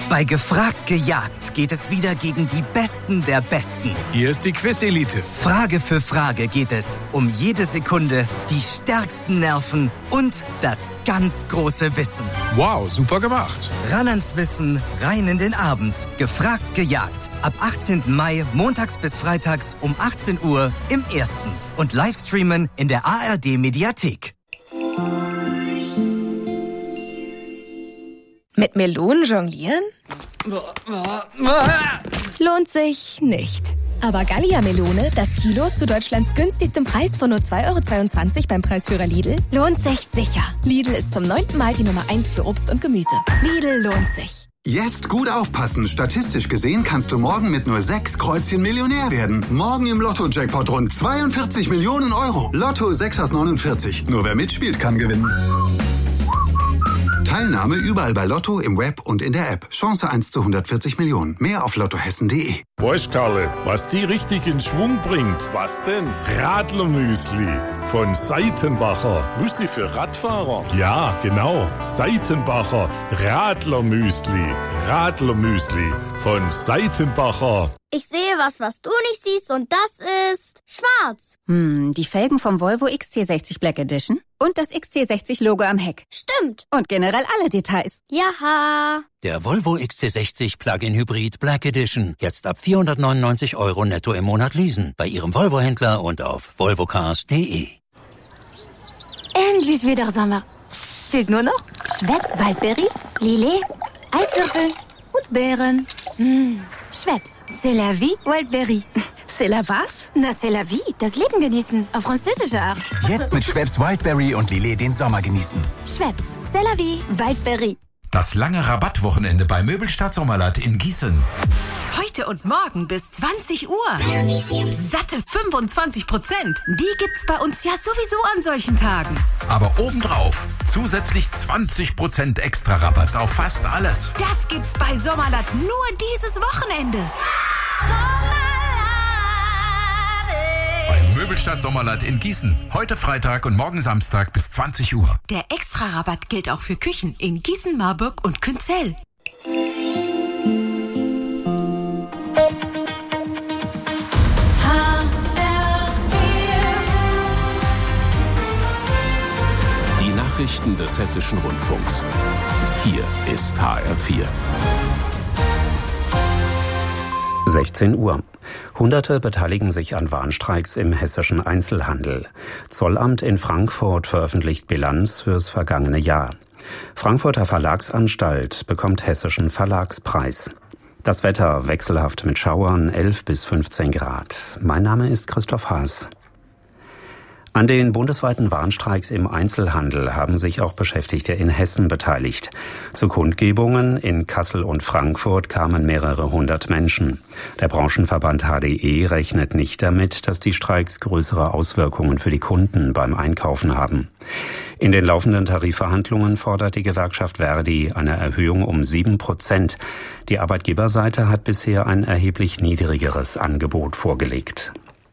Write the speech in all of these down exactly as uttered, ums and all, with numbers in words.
Bei Gefragt gejagt geht es wieder gegen die Besten der Besten. Hier ist die Quiz-Elite. Frage für Frage geht es um jede Sekunde, die stärksten Nerven und das ganz große Wissen. Wow, super gemacht. Ran ans Wissen, rein in den Abend. Gefragt gejagt. Ab achtzehnten Mai, montags bis freitags um achtzehn Uhr im Ersten. Und Livestreamen in der A R D-Mediathek. Mit Melonen jonglieren? Lohnt sich nicht. Aber Gallia-Melone, das Kilo zu Deutschlands günstigstem Preis von nur zwei Euro zweiundzwanzig beim Preisführer Lidl, lohnt sich sicher. Lidl ist zum neunten Mal die Nummer eins für Obst und Gemüse. Lidl lohnt sich. Jetzt gut aufpassen. Statistisch gesehen kannst du morgen mit nur sechs Kreuzchen Millionär werden. Morgen im Lotto-Jackpot rund zweiundvierzig Millionen Euro. Lotto sechs aus neunundvierzig. Nur wer mitspielt, kann gewinnen. Teilnahme überall bei Lotto, im Web und in der App. Chance eins zu hundertvierzig Millionen. Mehr auf lottohessen punkt de. Weißt Karle, was die richtig in Schwung bringt? Was denn? Radlermüsli von Seitenbacher. Müsli für Radfahrer? Ja, genau. Seitenbacher Radlermüsli. Radlermüsli von Seitenbacher. Ich sehe was, was du nicht siehst, und das ist schwarz. Hm, die Felgen vom Volvo X C sechzig Black Edition und das X C sechzig Logo am Heck. Stimmt. Und generell alle Details. Jaha. Der Volvo X C sechzig Plug-in Hybrid Black Edition. Jetzt ab vierhundertneunundneunzig Euro netto im Monat leasen. Bei Ihrem Volvo-Händler und auf volvocars punkt de. Endlich wieder Sommer. Fehlt nur noch Schweppes Waldbeere, Lillet, Eiswürfel und Beeren. Mmh. Schweppes, c'est la vie, Wildberry. C'est la was? Na, c'est la vie, das Leben genießen, auf französische Art. Jetzt mit Schweppes Wildberry und Lillet den Sommer genießen. Schweppes, c'est la vie, Wildberry. Das lange Rabattwochenende bei Möbelstadt Sommerladt in Gießen. Heute und morgen bis zwanzig Uhr. Satte fünfundzwanzig Prozent. Die gibt's bei uns ja sowieso an solchen Tagen. Aber obendrauf zusätzlich zwanzig Prozent extra Rabatt auf fast alles. Das gibt's bei Sommerladt nur dieses Wochenende. Bei Möbelstadt Sommerladt in Gießen. Heute Freitag und morgen Samstag bis zwanzig Uhr. Der Extra-Rabatt gilt auch für Küchen in Gießen, Marburg und Künzell. Die Nachrichten des Hessischen Rundfunks. Hier ist H R vier. sechzehn Uhr. Hunderte beteiligen sich an Warnstreiks im hessischen Einzelhandel. Zollamt in Frankfurt veröffentlicht Bilanz fürs vergangene Jahr. Frankfurter Verlagsanstalt bekommt Hessischen Verlagspreis. Das Wetter wechselhaft mit Schauern, elf bis fünfzehn Grad. Mein Name ist Christoph Haas. An den bundesweiten Warnstreiks im Einzelhandel haben sich auch Beschäftigte in Hessen beteiligt. Zu Kundgebungen in Kassel und Frankfurt kamen mehrere hundert Menschen. Der Branchenverband H D E rechnet nicht damit, dass die Streiks größere Auswirkungen für die Kunden beim Einkaufen haben. In den laufenden Tarifverhandlungen fordert die Gewerkschaft Verdi eine Erhöhung um sieben Prozent. Die Arbeitgeberseite hat bisher ein erheblich niedrigeres Angebot vorgelegt.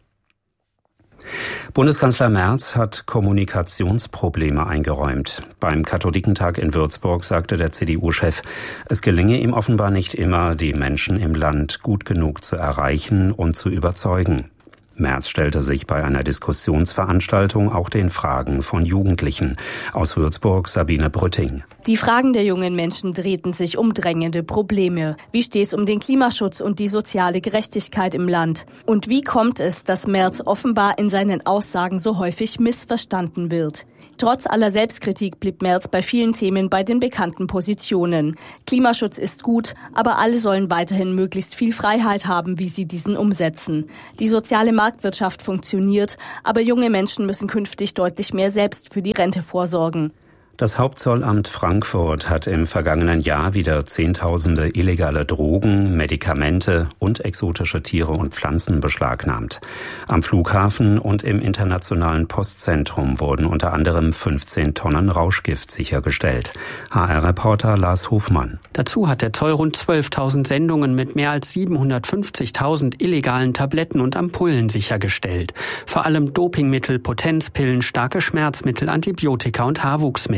Bundeskanzler Merz hat Kommunikationsprobleme eingeräumt. Beim Katholikentag in Würzburg sagte der C D U-Chef, es gelinge ihm offenbar nicht immer, die Menschen im Land gut genug zu erreichen und zu überzeugen. Merz stellte sich bei einer Diskussionsveranstaltung auch den Fragen von Jugendlichen. Aus Würzburg Sabine Brütting. Die Fragen der jungen Menschen drehten sich um drängende Probleme. Wie steht es um den Klimaschutz und die soziale Gerechtigkeit im Land? Und wie kommt es, dass Merz offenbar in seinen Aussagen so häufig missverstanden wird? Trotz aller Selbstkritik blieb Merz bei vielen Themen bei den bekannten Positionen. Klimaschutz ist gut, aber alle sollen weiterhin möglichst viel Freiheit haben, wie sie diesen umsetzen. Die soziale Marktwirtschaft funktioniert, aber junge Menschen müssen künftig deutlich mehr selbst für die Rente vorsorgen. Das Hauptzollamt Frankfurt hat im vergangenen Jahr wieder Zehntausende illegale Drogen, Medikamente und exotische Tiere und Pflanzen beschlagnahmt. Am Flughafen und im internationalen Postzentrum wurden unter anderem fünfzehn Tonnen Rauschgift sichergestellt. H R-Reporter Lars Hofmann. Dazu hat der Zoll rund zwölftausend Sendungen mit mehr als siebenhundertfünfzigtausend illegalen Tabletten und Ampullen sichergestellt. Vor allem Dopingmittel, Potenzpillen, starke Schmerzmittel, Antibiotika und Haarwuchsmittel.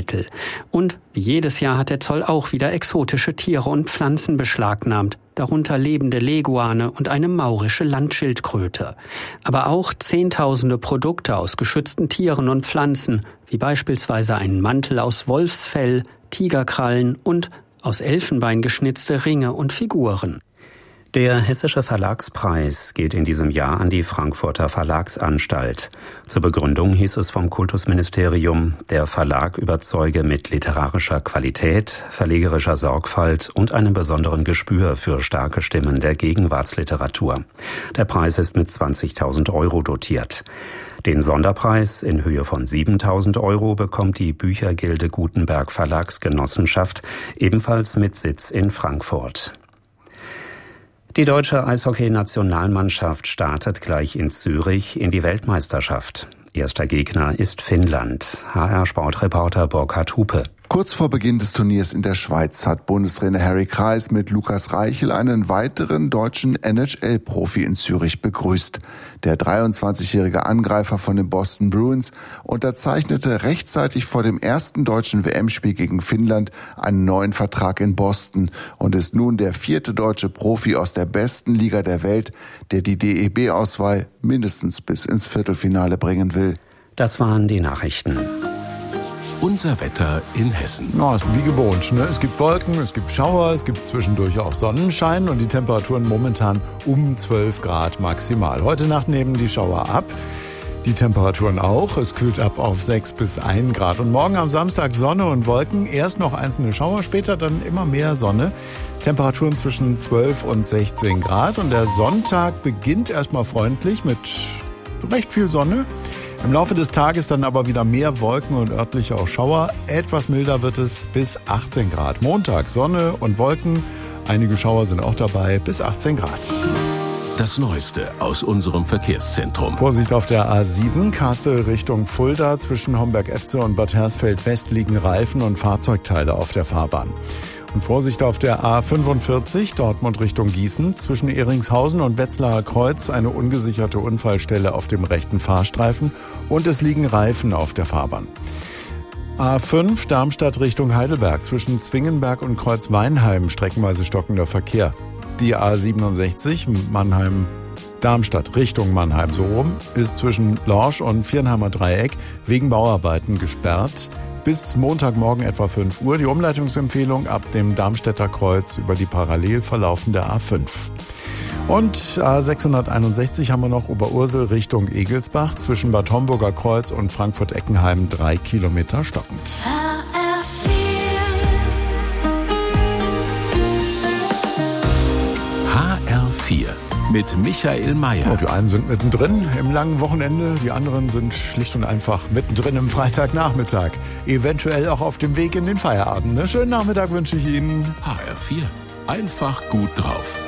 Lebensmittel. Und wie jedes Jahr hat der Zoll auch wieder exotische Tiere und Pflanzen beschlagnahmt, darunter lebende Leguane und eine maurische Landschildkröte. Aber auch zehntausende Produkte aus geschützten Tieren und Pflanzen, wie beispielsweise einen Mantel aus Wolfsfell, Tigerkrallen und aus Elfenbein geschnitzte Ringe und Figuren. Der Hessische Verlagspreis geht in diesem Jahr an die Frankfurter Verlagsanstalt. Zur Begründung hieß es vom Kultusministerium, der Verlag überzeuge mit literarischer Qualität, verlegerischer Sorgfalt und einem besonderen Gespür für starke Stimmen der Gegenwartsliteratur. Der Preis ist mit zwanzigtausend Euro dotiert. Den Sonderpreis in Höhe von siebentausend Euro bekommt die Büchergilde Gutenberg Verlagsgenossenschaft, ebenfalls mit Sitz in Frankfurt. Die deutsche Eishockey-Nationalmannschaft startet gleich in Zürich in die Weltmeisterschaft. Erster Gegner ist Finnland. H R-Sportreporter Burkhard Hupe. Kurz vor Beginn des Turniers in der Schweiz hat Bundestrainer Harry Kreis mit Lukas Reichel einen weiteren deutschen N H L-Profi in Zürich begrüßt. Der dreiundzwanzigjährige Angreifer von den Boston Bruins unterzeichnete rechtzeitig vor dem ersten deutschen W M-Spiel gegen Finnland einen neuen Vertrag in Boston und ist nun der vierte deutsche Profi aus der besten Liga der Welt, der die D E B-Auswahl mindestens bis ins Viertelfinale bringen will. Das waren die Nachrichten. Unser Wetter in Hessen. Ja, wie gewohnt. Ne? Es gibt Wolken, es gibt Schauer, es gibt zwischendurch auch Sonnenschein und die Temperaturen momentan um zwölf Grad maximal. Heute Nacht nehmen die Schauer ab, die Temperaturen auch. Es kühlt ab auf sechs bis ein Grad. Und morgen am Samstag Sonne und Wolken. Erst noch einzelne Schauer, später dann immer mehr Sonne. Temperaturen zwischen zwölf und sechzehn Grad. Und der Sonntag beginnt erstmal freundlich mit recht viel Sonne. Im Laufe des Tages dann aber wieder mehr Wolken und örtlich auch Schauer. Etwas milder wird es bis achtzehn Grad. Montag Sonne und Wolken. Einige Schauer sind auch dabei bis achtzehn Grad. Das Neueste aus unserem Verkehrszentrum. Vorsicht auf der A sieben, Kassel Richtung Fulda. Zwischen Homberg-Efze und Bad Hersfeld-West liegen Reifen und Fahrzeugteile auf der Fahrbahn. Und Vorsicht auf der A fünfundvierzig, Dortmund Richtung Gießen. Zwischen Ehringshausen und Wetzlarer Kreuz eine ungesicherte Unfallstelle auf dem rechten Fahrstreifen. Und es liegen Reifen auf der Fahrbahn. A fünf, Darmstadt Richtung Heidelberg. Zwischen Zwingenberg und Kreuz-Weinheim streckenweise stockender Verkehr. Die A siebenundsechzig, Mannheim Darmstadt Richtung Mannheim, so rum, ist zwischen Lorsch und Viernheimer Dreieck wegen Bauarbeiten gesperrt. Bis Montagmorgen etwa fünf Uhr. Die Umleitungsempfehlung ab dem Darmstädter Kreuz über die parallel verlaufende A fünf. Und A sechshunderteinundsechzig haben wir noch Oberursel Richtung Egelsbach. Zwischen Bad Homburger Kreuz und Frankfurt-Eckenheim drei Kilometer stockend. H R vier. Mit Michael Mayer. Oh, die einen sind mittendrin im langen Wochenende, die anderen sind schlicht und einfach mittendrin im Freitagnachmittag. Eventuell auch auf dem Weg in den Feierabend. Ne? Schönen Nachmittag wünsche ich Ihnen. H R vier. Einfach gut drauf.